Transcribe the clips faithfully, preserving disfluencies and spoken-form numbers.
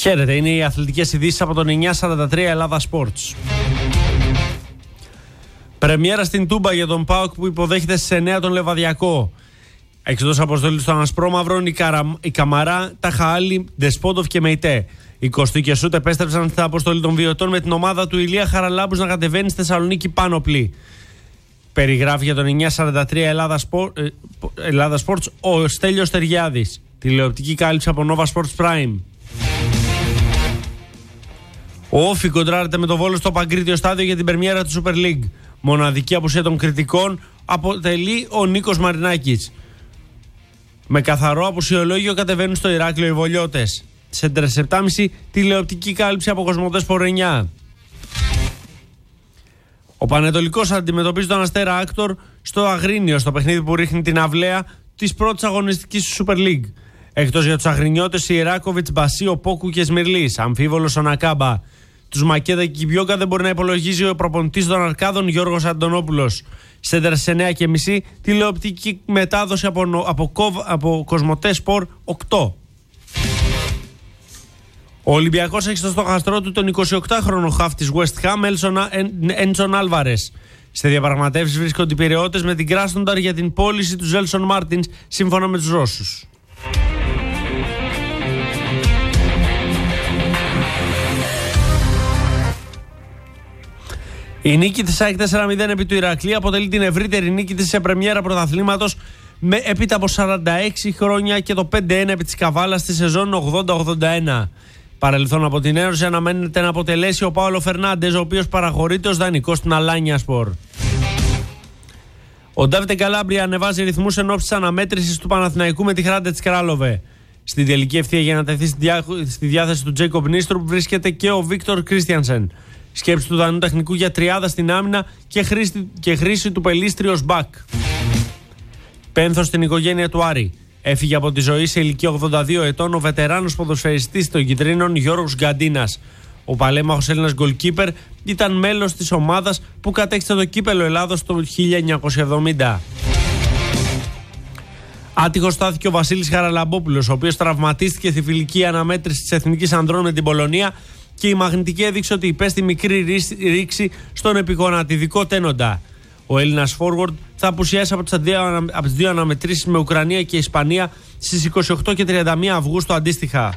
Χαίρετε, είναι οι αθλητικές ειδήσεις από τον εννιακόσια σαράντα τρία Ελλάδα Sports. Πρεμιέρα στην Τούμπα για τον ΠΑΟΚ που υποδέχεται στις εννέα τον Λεβαδιακό. Εξαιτός αποστολή των Ασπρόμαυρων, η, Καρα... η Καμαρά, Ταχαάλη, Ντεσπότοφ και Μεϊτέ. Οι Κωστή και Σούτ επέστρεψαν στην αποστολή των Βιωτών με την ομάδα του Ηλία Χαραλάμπους να κατεβαίνει στη Θεσσαλονίκη πάνω πλή. Περιγράφει για τον εννιακόσια σαράντα τρία Ελλάδα, Σπορ... Ελλάδα Sports ο Στέλιος Τεργιάδης. Τηλεοπτική κάλυψη από Nova Sports Prime. Ο Όφι κοντράρεται με το Βόλο στο Παγκρίτιο στάδιο για την πρεμιέρα του Super League. Μοναδική απουσία των κριτικών αποτελεί ο Νίκος Μαρινάκης. Με καθαρό απουσιολόγιο κατεβαίνουν στο Ηράκλειο οι Βολιώτες. Σέντρες επτά και μισή τηλεοπτική κάλυψη από Κοσμοτέ Σπορ εννιά. Ο Πανετολικός αντιμετωπίζει τον Αστέρα Άκτορ στο Αγρίνιο, στο παιχνίδι που ρίχνει την αυλαία της πρώτης αγωνιστικής του Super League. Εκτός για τους Αγρινιώτες, Ιεράκοβιτς, Μπασίο, Πόκου και Σμυρλής. Αμφίβολος ο Νακάμπα. Τους Μακέδα και Κιμπιόκα δεν μπορεί να υπολογίζει ο προπονητής των Αρκάδων Γιώργος Αντωνόπουλος. Σέντερ σε εννιά και μισή τηλεοπτική μετάδοση από, από, από, από Κοσμοτέ Σπορ οκτώ. Ο Ολυμπιακός έχει στο στόχαστρό του τον εικοσιοκτάχρονο χαφ της West Ham, Έντσον Άλβαρες. Σε διαπραγματεύσεις βρίσκονται οι Πειραιώτες με την Κράσνονταρ για την πώληση του Ζέλσον Μάρτινς σύμφωνα με τους Ρώσους. Η νίκη της ΑΕΚ τέσσερα μηδέν επί του Ηρακλή αποτελεί την ευρύτερη νίκη της σε πρεμιέρα πρωταθλήματος με έπειτα από σαράντα έξι χρόνια και το πέντε ένα επί της Καβάλας στη σεζόν ογδόντα ογδόντα ένα. Παρελθόν από την Ένωση αναμένεται να αποτελέσει ο Πάολο Φερνάντες, ο οποίος παραχωρείται ως δανεικός στην Αλάνια Σπορ. Ο Ντάβιντε Καλάμπρια ανεβάζει ρυθμούς εν ώψη της αναμέτρησης του Παναθηναϊκού με τη Χράντετς Κράλοβε. Στην τελική ευθεία για να τεθεί στη, διά... στη διάθεση του Τζέικομπ Νίστρουπ βρίσκεται και ο Βίκτορ Κρίστιανσεν. Σκέψη του Δανού τεχνικού για τριάδα στην άμυνα και χρήση, και χρήση του Πελίστρη ως μπακ. Πένθος στην οικογένεια του Άρη. Έφυγε από τη ζωή σε ηλικία ογδόντα δύο ετών ο βετεράνος ποδοσφαιριστής των Κιτρίνων Γιώργος Γκαντίνας. Ο παλέμαχος Έλληνας γκολκίπερ ήταν μέλος της ομάδας που κατέκτησε το κύπελο Ελλάδος το χίλια εννιακόσια εβδομήντα. Άτυχος στάθηκε ο Βασίλης Χαραλαμπόπουλος, ο οποίος τραυματίστηκε στη φιλική αναμέτρηση της Εθνικής Ανδρών με την Πολωνία και η μαγνητική έδειξε ότι υπέστη μικρή ρήξη στον επικονατιδικό τένοντα. Ο Έλληνας forward θα απουσιάσει από τις δύο, από τις δύο αναμετρήσεις με Ουκρανία και Ισπανία στις είκοσι οκτώ και τριάντα μία Αυγούστου αντίστοιχα.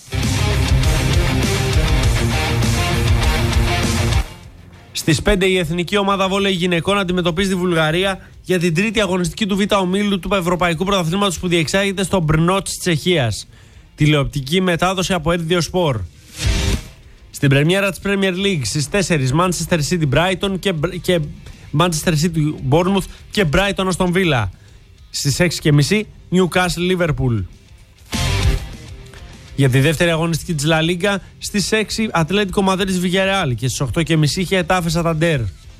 Στις πέντε η εθνική ομάδα βόλεϊ γυναικών αντιμετωπίζει τη Βουλγαρία για την τρίτη αγωνιστική του Β' ομίλου του Ευρωπαϊκού Πρωταθλήματος που διεξάγεται στο Μπρνό της Τσεχίας. Τηλεοπτική μετάδοση από Έρδιο Σπορ. Στην πρεμιέρα της Premier League στις τέσσερις Manchester City Brighton και, και Manchester City Bournemouth και Brighton Aston Villa. Στις έξι και μισή Newcastle Liverpool. Για τη δεύτερη αγωνιστική της La Liga στις έξι Ατλέτικο Μαδρίτης Villarreal και στις οκτώ και μισή Χετάφε Σανταντέρ.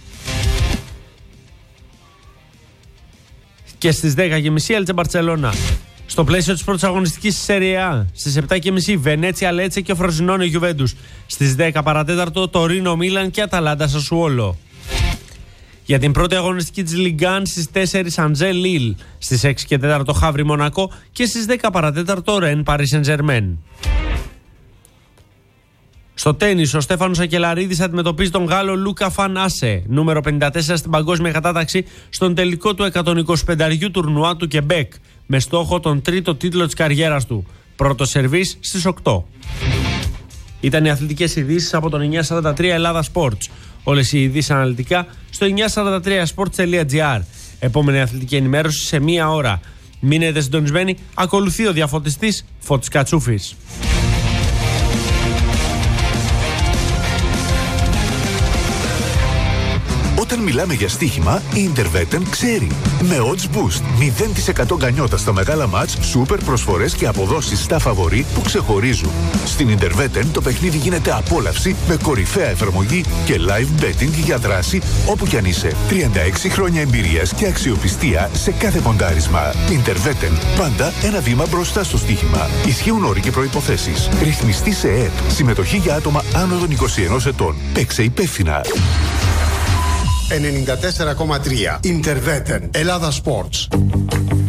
Και στις δέκα και μισή Έλτσε Μπαρτσελώνα. Στο πλαίσιο της πρώτης αγωνιστικής της Serie A στις επτά και μισή Βενέτσια Λέτσε και Φροζινόνε Γιουβέντους. Στις δέκα παρατέταρτο Τωρίνο Μίλαν και Αταλάντα Σασουόλο. Για την πρώτη αγωνιστική της Λιγκάν στις τέσσερις Αντζέ Λίλ, στις έξι και τέσσερα Χαύρι Μονακό και στις δέκα παρατέταρτο Ρεν Παρί Σεν Ζερμέν. Στο τένις, ο Στέφανος Ακελαρίδης αντιμετωπίζει τον Γάλλο Λούκα Φαν Άσε, νούμερο πενήντα τέσσερα στην παγκόσμια κατάταξη, στον τελικό του εκατόν είκοσι πέντε τουρνουά του Κεμπέκ, με στόχο τον τρίτο τίτλο της καριέρας του. Πρώτο σερβίς στις οκτώ. Ήταν οι αθλητικές ειδήσεις από τον εννιακόσια σαράντα τρία Ελλάδα Sports. Όλες οι ειδήσεις αναλυτικά στο εννιακόσια σαράντα τρία sports τελεία gr. Επόμενη αθλητική ενημέρωση σε μία ώρα. Μείνετε συντονισμένοι, ακολουθεί ο διαφωτιστής Φώτης Κατσούφης. Όταν μιλάμε για στοίχημα, η Interveten ξέρει. Με Odds Boost, μηδέν τοις εκατό γκανιότα στα μεγάλα μάτς, σούπερ προσφορές και αποδόσεις στα φαβορί που ξεχωρίζουν. Στην Interveten το παιχνίδι γίνεται απόλαυση με κορυφαία εφαρμογή και live betting για δράση όπου κι αν είσαι. τριάντα έξι χρόνια εμπειρίας και αξιοπιστία σε κάθε ποντάρισμα. Interveten, πάντα ένα βήμα μπροστά στο στοίχημα. Ισχύουν όροι και προϋποθέσεις. Ρυθμιστή σε ΕΕΠ. Συμμετοχή για άτομα άνω των είκοσι ενός ετών. Παίξε υπεύθυνα. ενενήντα τέσσερα κόμμα τρία Interveten Ελλάδα Sports.